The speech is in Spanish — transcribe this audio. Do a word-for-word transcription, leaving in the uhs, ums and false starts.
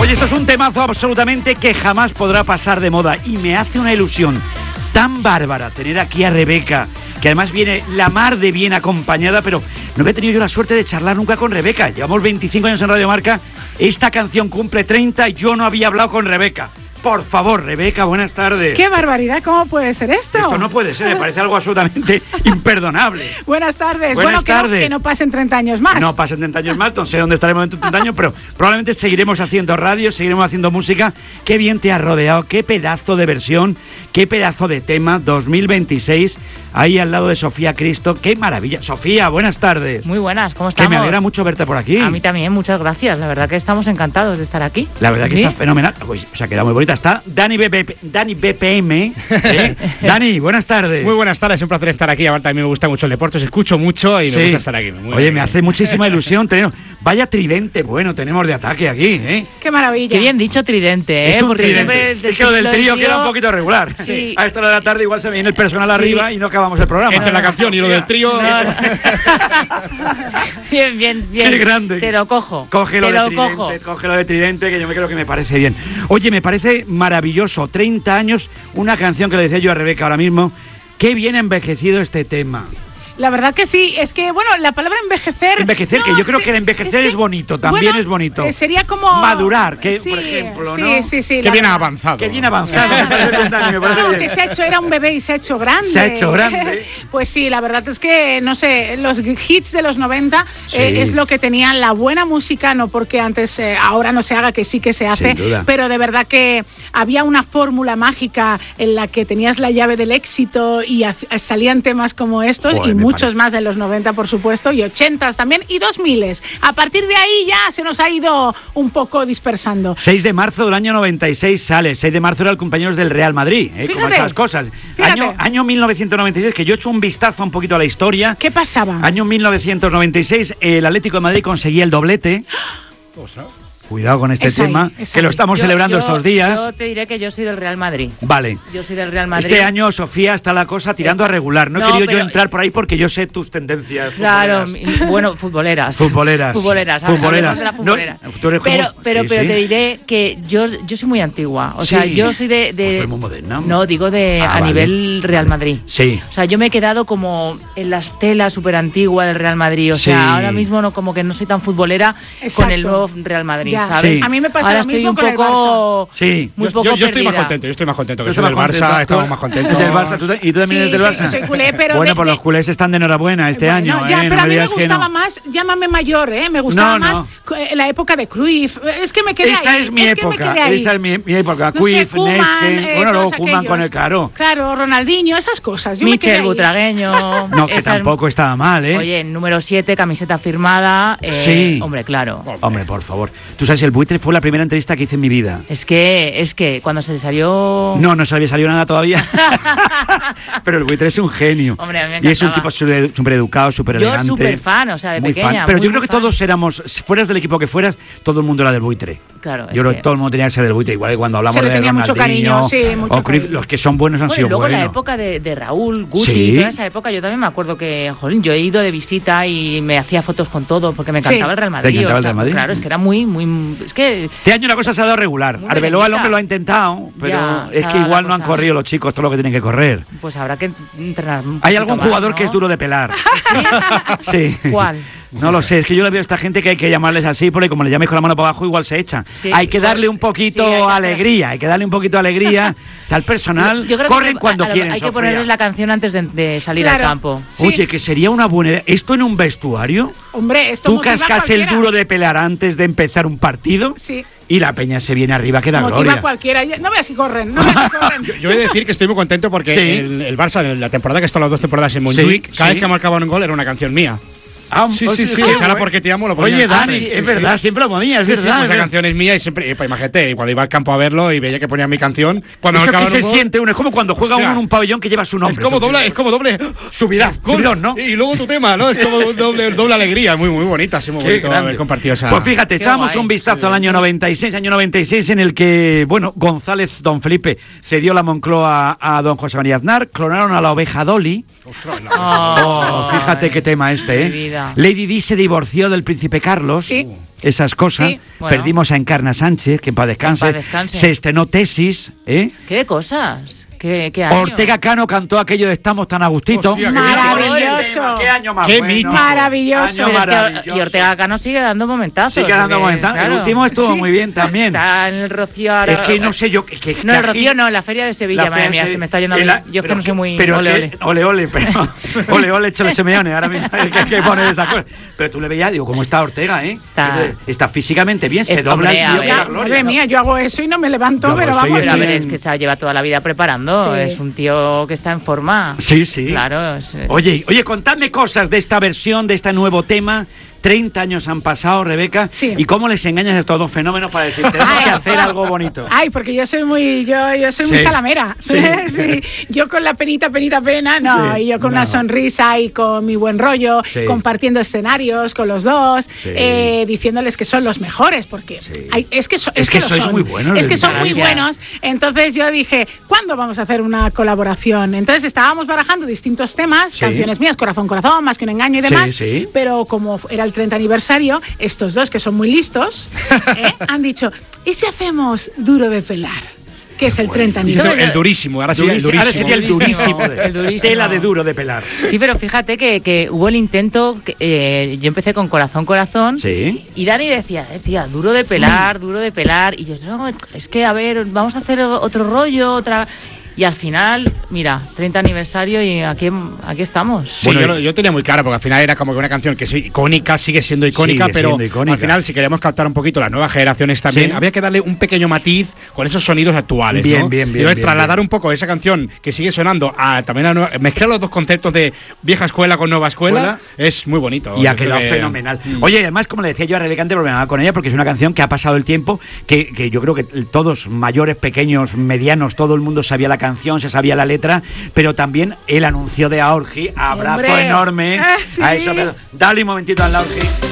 Oye, esto es un temazo absolutamente que jamás podrá pasar de moda y me hace una ilusión tan bárbara tener aquí a Rebeca, que además viene la mar de bien acompañada, pero no he tenido yo la suerte de charlar nunca con Rebeca. Llevamos veinticinco años en Radio Marca, esta canción cumple treinta y yo no había hablado con Rebeca. Por favor, Rebeca, buenas tardes. ¡Qué barbaridad! ¿Cómo puede ser esto? Esto no puede ser, me parece algo absolutamente imperdonable. Buenas tardes. Buenas bueno, que tardes. No, que no pasen treinta años más. No pasen treinta años más, no sé dónde estaremos en treinta años, pero probablemente seguiremos haciendo radio, seguiremos haciendo música. Qué bien te has rodeado, qué pedazo de versión, qué pedazo de tema, dos mil veintiséis, ahí al lado de Sofía Cristo. ¡Qué maravilla! Sofía, buenas tardes. Muy buenas, ¿cómo estamos? Que me alegra mucho verte por aquí. A mí también, muchas gracias. La verdad que estamos encantados de estar aquí. La verdad que ¿Sí? está fenomenal. Uy, o sea, queda muy bonita. Está Dani B P, Dani B P M. ¿eh? Dani, buenas tardes. Muy buenas tardes, es un placer estar aquí. Aparte, a mí me gusta mucho el deporte, os escucho mucho y Sí. me gusta estar aquí. Muy Oye, bien. me hace muchísima ilusión tener. Vaya tridente, bueno, tenemos de ataque aquí, ¿eh? ¡Qué maravilla! Qué bien dicho tridente, ¿eh? Es un Porque tridente. siempre Es que lo del trío trío- queda un poquito regular. Sí. A esta hora de la tarde igual se me viene el personal arriba y no acabamos el programa. Entre la canción y lo del trío. No, no. Bien, bien, bien. Qué grande. Te lo cojo. Cógelo Te de lo tridente, cojo. cógelo de tridente, que yo me creo que me parece bien. Oye, me parece maravilloso. treinta años, una canción que le decía yo a Rebeca ahora mismo. Qué bien ha envejecido este tema. La verdad que sí, es que, bueno, la palabra envejecer... Envejecer, no, que yo creo sí, que el envejecer que, es bonito, también bueno, es bonito. eh, sería como... Madurar, que, Sí, por ejemplo, sí, ¿no? Sí, sí, Qué la bien verdad. avanzado. Qué bien avanzado, me parece bien, Dani, me parece No, bien. que se ha hecho, era un bebé y se ha hecho grande. Se ha hecho grande. Pues sí, la verdad es que, no sé, los hits de los noventa Sí. eh, es lo que tenían la buena música, no porque antes, eh, ahora no se haga, que sí que se hace, Sin duda. pero de verdad que había una fórmula mágica en la que tenías la llave del éxito y ha- salían temas como estos. Joder, y me muchos parece. más en los noventa, por supuesto, y ochentas también, y dos miles. A partir de ahí ya se nos ha ido un poco dispersando. seis de marzo del año noventa y seis sale. seis de marzo era el cumpleaños del Real Madrid, ¿eh? Como Fíjate. esas cosas. Fíjate. Año, año mil novecientos noventa y seis, que yo he hecho un vistazo un poquito a la historia. ¿Qué pasaba? Año mil novecientos noventa y seis, el Atlético de Madrid conseguía el doblete. Cuidado con este Es ahí, tema, es que lo ahí. estamos Yo- celebrando yo- estos días. Yo te diré que yo soy del Real Madrid. Vale. Yo soy del Real Madrid. Este año, Sofía, está la cosa tirando Está- a regular. No he No, querido yo pero- entrar por ahí porque yo sé tus tendencias. Claro, futboleras. mi- bueno, futboleras. Futboleras. Futboleras. Futboleras. hablemos de las No, futboleras. tú eres como- pero pero, sí, pero sí. te diré que yo, yo soy muy antigua. O sea, Sí. yo soy de... de Pues tú eres muy moderna. No, digo de Ah, a vale. nivel Real Madrid. Sí. O sea, yo me he quedado como en la estela súper antigua del Real Madrid. O Sí. sea, ahora mismo no como que no soy tan futbolera Exacto. con el nuevo Real Madrid, Ya. ¿sabes? Sí. A mí me pasa ahora lo estoy mismo un con el poco... Sí. Muy yo, poco yo- yo estoy más perdida. contento, yo estoy más contento. Que Tú soy del estás más Barça, contento. estamos Tú- más contentos. Del Barça, ¿tú te- ¿y tú también Sí, eres del soy- Barça? soy culé, pero bueno, de- pues de- los culés están de enhorabuena este Bueno, año. ya, ¿eh? pero No a me mí me digas que gustaba no. más, llámame mayor, ¿eh? Me gustaba No, no. más cu- eh, la época de Cruyff. Es que me quedé Esa ahí. es mi que me época, quedé ahí. esa es mi, mi época. No sé, Cruyff, Koeman, Neske, eh, bueno, luego todos Koeman con aquellos. el Caro. Claro, Ronaldinho, esas cosas. Yo me quedé Michel ahí. Butragueño. No, que esa es- tampoco estaba mal, ¿eh? Oye, número siete, camiseta firmada. eh, Sí. Hombre, claro. Hombre, por favor. Tú sabes, el buitre fue la primera entrevista que hice en mi vida. Es que, es que cuando se le salió... No, no se había salido nada todavía. Pero el buitre es un genio. Hombre, a mí me y es un encantaba. tipo súper educado, súper Yo elegante. súper fan, o sea, de muy pequeña. fan. Pero muy, yo creo muy que fan. todos éramos, si fueras del equipo que fueras, todo el mundo era del buitre. Claro, es Yo creo que que- todo el mundo tenía que ser del buitre, igual que cuando hablamos Se le de tenía mucho Ronaldinho cariño, sí, mucho o Cruyff, cariño. los que son buenos han Bueno, y sido luego buenos. la época de, de Raúl, Guti, Sí. toda esa época, yo también me acuerdo que, jolín, yo he ido de visita y me hacía fotos con todo porque me encantaba Sí. el Real ¿Te Madrid. encantaba o el sea, Real Madrid? Claro, es que era muy, muy... Es que... Este año una cosa se ha dado regular. Muy Arbeloa el merenguita. hombre lo ha intentado, pero Ya, se es ha que dado igual la no han cosa. corrido los chicos todo lo que tienen que correr. Pues habrá que entrenar un Hay poquito algún más, jugador ¿no? que es duro de pelar. Sí. ¿Cuál? No lo sé, es que yo le veo a esta gente que hay que llamarles así, porque como le llames con la mano para abajo, igual se echan. Sí, hay que igual- darle un poquito sí, hay que- alegría, hay que darle un poquito de alegría. Tal personal, Yo creo que corren a- cuando a lo- quieren, Hay que Sofía. ponerles la canción antes de, de salir Claro. al campo. Sí. Oye, que sería una buena idea. ¿Esto en un vestuario? Hombre, esto ¿Tú motiva a cascas el cualquiera. duro de pelar antes de empezar un partido? Sí. Y la peña se viene arriba, que da Motiva a gloria. cualquiera. No veas si corren, no veas si corren. Yo he de decir que estoy muy contento porque Sí. el, el Barça, en la temporada que he estado las dos temporadas en Montjuic, Sí, cada sí. vez que marcaba un gol era una canción mía. Ah, Sí, sí, sí. qué Ahora bueno. porque te amo lo ponía Oye, siempre. Dani, Sí, es sí, verdad, sí. siempre lo ponía, es Sí, sí, verdad. pues es la verdad. canción es mía y siempre, pues imagínate, cuando iba al campo a verlo y veía que ponía mi canción, cuando Eso que marcaban se un gol, siente uno, es como cuando juega Hostia. uno en un pabellón que lleva su nombre. es como Tú, doble, tío. es como doble Subidón, gol, subidón, ¿no? Y luego tu tema, ¿no? Es como un doble, doble alegría, muy muy bonita, sí, muy Qué bonito grande. haber compartido esa. Pues fíjate, Qué echábamos guay. un vistazo al año noventa y seis, año noventa y seis en el que, bueno, González, don Felipe, cedió la Moncloa a don José María Aznar, clonaron a la oveja Dolly. Ostras, no. Oh, fíjate qué tema este, mi ¿eh? vida. vida. Lady Di se divorció del príncipe Carlos. Sí. Esas cosas. Sí. Bueno. Perdimos a Encarna Sánchez, que en paz descanse. En paz descanse. Se estrenó Tesis, ¿eh? ¿Qué cosas? ¿Qué, qué año? Ortega Cano cantó aquello de Estamos tan a gustito. Hostia, qué Maravilloso. ¿Qué año más Qué bueno? mítico. Maravilloso. Año Pero es que- maravilloso. y Ortega Cano sigue dando momentazos. Sigue dando porque, momentazos. El claro, último estuvo muy bien también. Está en el Rocío ahora. Es que no sé yo... Es que, No, el que Rocío aquí- no, en la Feria de Sevilla, la madre fe- mía, se me está yendo a en mí. la- Yo es que pero no soy muy... pero ole, que- ole. ole, ole, pero... ole, ole, échale Simeone, ahora mismo es que hay que poner esa cosa. Pero tú le veías, digo, ¿cómo está Ortega, eh? Está- Está físicamente bien, se Es- dobla hombre, el a tío ver. que la Ya, gloria. madre ¿no? mía, yo hago eso y no me levanto, Yo pero soy vamos. Pero a ver, bien. es que se lleva toda la vida preparando. Sí. Es un tío que está en forma. Sí, sí. Claro. es- Oye, oye, contadme cosas de esta versión, de este nuevo tema. treinta años han pasado, Rebeca. Sí. ¿Y cómo les engañas a estos dos fenómenos para decir, tenemos Ay. que hacer algo bonito? Ay, porque yo soy muy, yo, yo soy muy Sí. calamera. Sí. Sí. Yo con la penita, penita, pena, no. Sí. Y yo con No. una sonrisa y con mi buen rollo, Sí. compartiendo escenarios con los dos, Sí. eh, diciéndoles que son los mejores, porque Sí. hay- es que, so- Es es que lo sois son. muy buenos, Es que son muy Gracias. buenos. Entonces yo dije, ¿cuándo vamos a hacer una colaboración? Entonces estábamos barajando distintos temas, Sí. canciones mías, Corazón, Corazón, Más que un engaño y Sí, demás, sí. pero como era el treinta aniversario, estos dos que son muy listos, ¿eh? han dicho, ¿y si hacemos Duro de Pelar? Que es el treinta Diciendo aniversario. el durísimo, ahora sí, el Durísimo. durísimo. Ahora sería el durísimo. El durísimo. Tela de duro de pelar. Sí, pero fíjate que, que hubo el intento, que, eh, yo empecé con Corazón, Corazón, Sí. y Dani decía, decía, duro de pelar, duro de pelar, y yo, no, es que, a ver, vamos a hacer otro rollo, otra... Y al final, mira, treinta aniversario y aquí, aquí estamos. Sí, Bueno, yo, lo- yo tenía muy claro, porque al final era como que una canción que es icónica, sigue siendo icónica, Sigue pero siendo icónica. al final, si queríamos captar un poquito las nuevas generaciones también, Sí. había que darle un pequeño matiz con esos sonidos actuales. Bien, ¿no? bien, bien, Y entonces, bien, trasladar bien. un poco esa canción que sigue sonando a también a nueva, mezclar los dos conceptos de vieja escuela con nueva escuela, Escuela. es muy bonito. Y ha Yo creo quedado que- fenomenal. Oye, además, como le decía yo a Rebeca antes, bromeaba con ella porque es una canción que ha pasado el tiempo, que, que yo creo que todos, mayores, pequeños, medianos, todo el mundo sabía la canción, se sabía la letra, pero también el anuncio de Aorgi, abrazo Hombre. enorme Ah, sí. a eso. Dale un momentito al Aorgi.